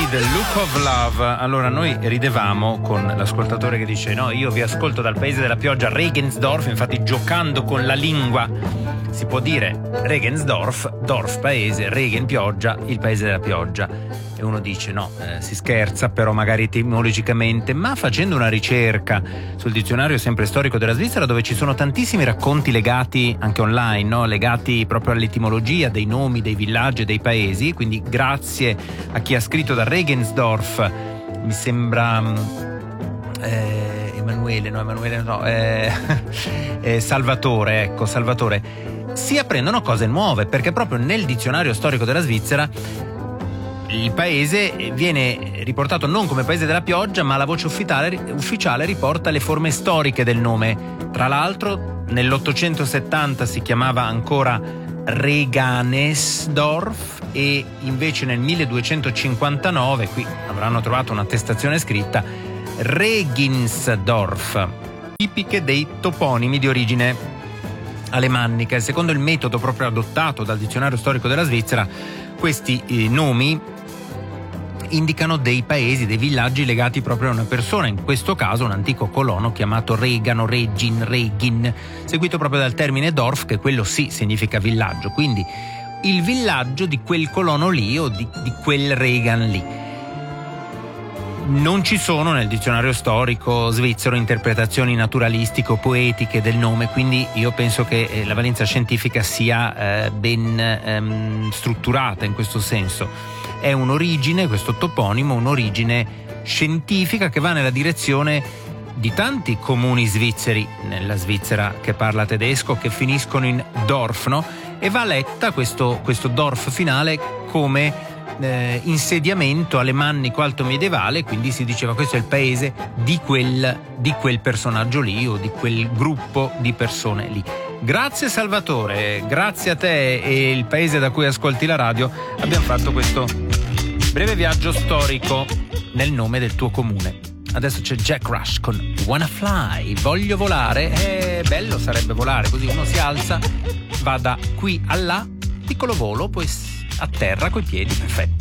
The Look of Love. Allora, noi ridevamo con l'ascoltatore che dice: no, io vi ascolto dal paese della pioggia, Regensdorf. Infatti, giocando con la lingua si può dire Regensdorf, Dorf paese, Regen pioggia, il paese della pioggia. E uno dice no, si scherza, però magari etimologicamente. Ma facendo una ricerca sul dizionario sempre storico della Svizzera, dove ci sono tantissimi racconti legati anche online, no? Legati proprio all'etimologia dei nomi dei villaggi e dei paesi, quindi grazie a chi ha scritto da Regensdorf, mi sembra Salvatore, si apprendono cose nuove, perché proprio nel dizionario storico della Svizzera il paese viene riportato non come paese della pioggia, ma la voce ufficiale riporta le forme storiche del nome. Tra l'altro nell'870 si chiamava ancora Reganesdorf e invece nel 1259, qui avranno trovato un'attestazione scritta, Reginsdorf, tipiche dei toponimi di origine alemannica. E secondo il metodo proprio adottato dal dizionario storico della Svizzera, questi nomi indicano dei paesi, dei villaggi legati proprio a una persona, in questo caso un antico colono chiamato Regano, Regin, seguito proprio dal termine Dorf, che quello sì significa villaggio, quindi il villaggio di quel colono lì o di quel Regan lì. Non ci sono nel dizionario storico svizzero interpretazioni naturalistiche o poetiche del nome, quindi io penso che la valenza scientifica sia ben strutturata in questo senso. È un'origine, questo toponimo, un'origine scientifica che va nella direzione di tanti comuni svizzeri nella Svizzera che parla tedesco, che finiscono in Dorf, no? E va letta questo Dorf finale come insediamento alemannico alto medievale, quindi si diceva questo è il paese di quel personaggio lì o di quel gruppo di persone lì. Grazie Salvatore, grazie a te e il paese da cui ascolti la radio abbiamo fatto questo breve viaggio storico nel nome del tuo comune. Adesso c'è Jack Rush con Wanna Fly, voglio volare. Bello sarebbe volare, così uno si alza, va da qui a là, piccolo volo, poi a terra coi piedi, perfetto.